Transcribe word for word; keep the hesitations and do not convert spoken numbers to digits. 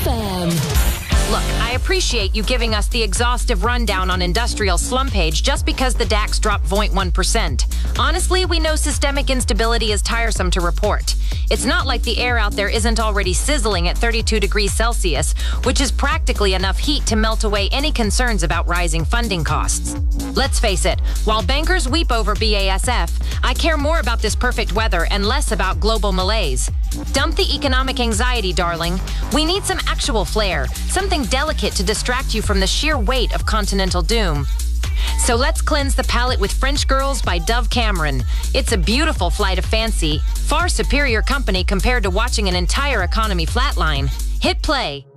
F M. Look, I appreciate you giving us the exhaustive rundown on industrial slump page just because the DAX dropped zero point one percent. Honestly, we know systemic instability is tiresome to report. It's not like the air out there isn't already sizzling at thirty-two degrees Celsius, which is practically enough heat to melt away any concerns about rising funding costs. Let's face it, while bankers weep over B A S F, I care more about this perfect weather and less about global malaise. Dump the economic anxiety, darling. We need some actual flair, something delicate to distract you from the sheer weight of continental doom. So let's cleanse the palate with French Girls by Dove Cameron. It's a beautiful flight of fancy, far superior company compared to watching an entire economy flatline. Hit play.